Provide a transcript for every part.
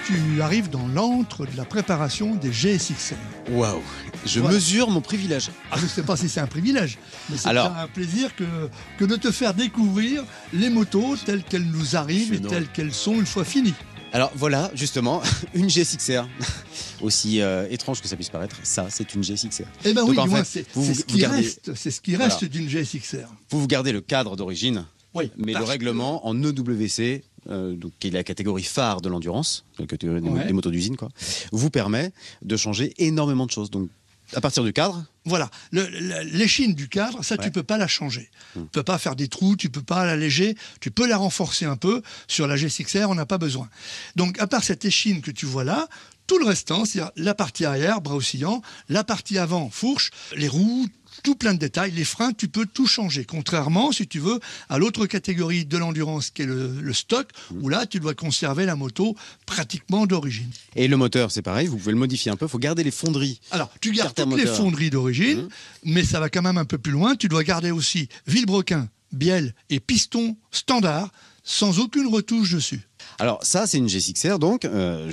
tu arrives dans l'antre de la préparation des GSXR. Waouh, je Voilà. mesure mon privilège. Je ne sais pas si c'est un privilège, mais c'est Alors- un plaisir que de te faire découvrir les motos telles qu'elles nous arrivent et Je suis telles qu'elles sont une fois finies. Alors voilà, justement, une GSXR. Aussi étrange que ça puisse paraître, ça, c'est une GSXR. Eh bien Donc, oui, en du moins, fait, c'est ce qui reste. C'est ce qui reste d'une GSXR. Vous gardez le cadre d'origine, Oui, mais le parce règlement en EWC, donc, qui est la catégorie phare de l'endurance, la catégorie des motos d'usine, quoi, vous permet de changer énormément de choses. Donc, à partir du cadre, Voilà, l'échine du cadre, ça tu peux pas la changer. Tu peux pas faire des trous, tu peux pas l'alléger, tu peux la renforcer un peu. Sur la GSXR, on n'a pas besoin. Donc à part cette échine que tu vois là, tout le restant, c'est-à-dire la partie arrière, bras oscillants, la partie avant, fourche, les roues, tout plein de détails, les freins, tu peux tout changer. Contrairement, si tu veux, à l'autre catégorie de l'endurance qui est le stock, où là, tu dois conserver la moto pratiquement d'origine. et le moteur, c'est pareil, vous pouvez le modifier un peu, il faut garder les fonderies. Alors, tu gardes Certains toutes les moteurs. fonderies d'origine, mais ça va quand même un peu plus loin. Tu dois garder aussi Villebrequin, bielle et piston standard, sans aucune retouche dessus. Alors ça, c'est une GSXR, donc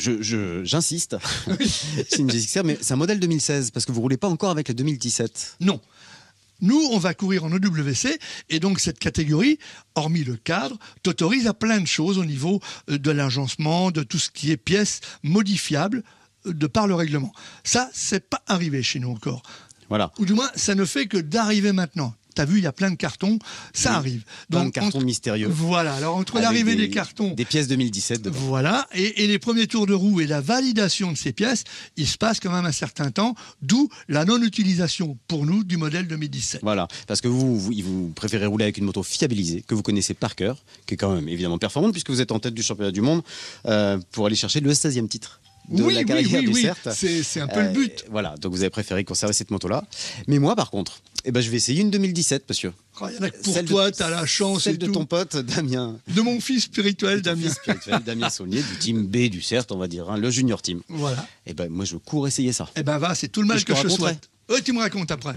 j'insiste, c'est une GSXR, mais c'est un modèle 2016, parce que vous ne roulez pas encore avec la 2017. Non. Nous, on va courir en EWC, et donc cette catégorie, hormis le cadre, t'autorise à plein de choses au niveau de l'agencement, de tout ce qui est pièces modifiables de par le règlement. Ça, c'est pas arrivé chez nous encore. Voilà. Ou du moins, ça ne fait que d'arriver maintenant. T'as vu, il y a plein de cartons, ça Oui, arrive. Plein de cartons mystérieux. Voilà, alors entre avec l'arrivée des cartons, Des pièces 2017 dedans. voilà, et les premiers tours de roue et la validation de ces pièces, il se passe quand même un certain temps, d'où la non-utilisation pour nous du modèle 2017. Voilà, parce que vous préférez rouler avec une moto fiabilisée, que vous connaissez par cœur, qui est quand même évidemment performante, puisque vous êtes en tête du championnat du monde, pour aller chercher le 16e titre de la carrière du CERT. C'est un peu le but. Voilà, donc vous avez préféré conserver cette moto-là. Mais moi, par contre, je vais essayer une 2017, monsieur. Oh, il y en a que pour Celle toi, de- tu as la chance Celle et de tout. ton pote, Damien. De mon fils spirituel, Damien. Spirituel, Damien Saulnier, du team B du CERT, on va dire, hein, le junior team. Voilà. Et moi, je cours essayer ça. Eh ben va, c'est tout le mal Et je que te je te raconterai. souhaite. Oui, tu me racontes après.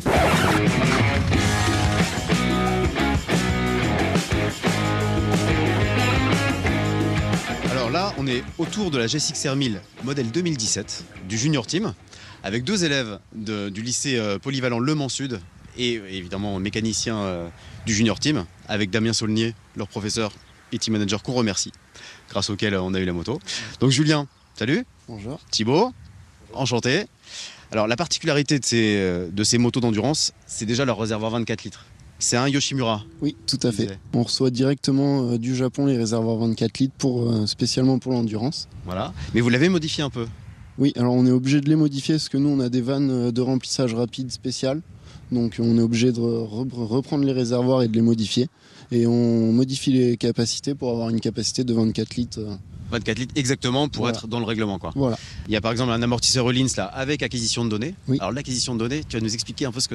Alors là, on est autour de la GSXR 1000 modèle 2017 du Junior Team avec deux élèves du lycée polyvalent Le Mans Sud et évidemment mécanicien du Junior Team avec Damien Saulnier, leur professeur et team manager qu'on remercie, grâce auquel on a eu la moto. Donc Julien, salut. Bonjour. Thibaut, enchanté. Alors la particularité de ces motos d'endurance, c'est déjà leur réservoir 24 litres. C'est un Yoshimura. Oui, tout à fait. Disais. On reçoit directement du Japon les réservoirs 24 litres spécialement pour l'endurance. Voilà. Mais vous l'avez modifié un peu. Oui, alors on est obligé de les modifier parce que nous on a des vannes de remplissage rapide spéciales. Donc on est obligé de reprendre les réservoirs et de les modifier. Et on modifie les capacités pour avoir une capacité de 24 litres. 24 litres exactement pour Voilà. être dans le règlement, quoi. Voilà. Il y a par exemple un amortisseur Öhlins là avec acquisition de données. Oui. Alors l'acquisition de données, tu vas nous expliquer un peu ce que